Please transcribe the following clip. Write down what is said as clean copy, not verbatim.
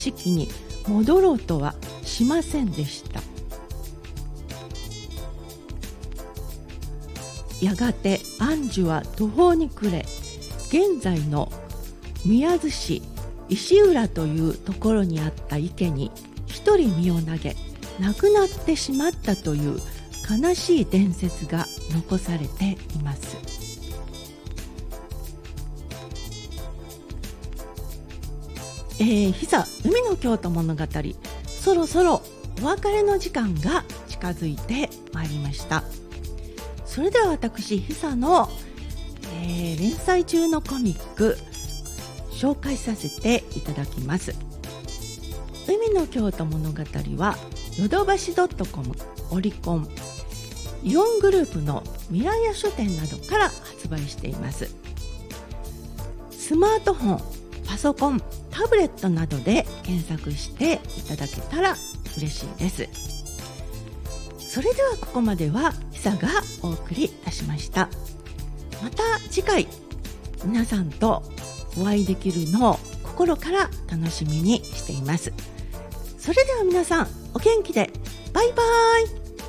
式に戻ろうとはしませんでした。やがて安寿は途方に暮れ、現在の宮津市石浦というところにあった池に一人身を投げ亡くなってしまったという悲しい伝説が残されています。ひさ海の京都物語、そろそろお別れの時間が近づいてまいりました。それでは私ひさの、連載中のコミック紹介させていただきます。海の京都物語はヨドバシ.com、オリコン、イオングループの未来屋書店などから発売しています。スマートフォン、パソコン、タブレットなどで検索していただけたら嬉しいです。それではここまではひさがお送りいたしました。また次回皆さんとお会いできるのを心から楽しみにしています。それでは皆さんお元気で、バイバイ。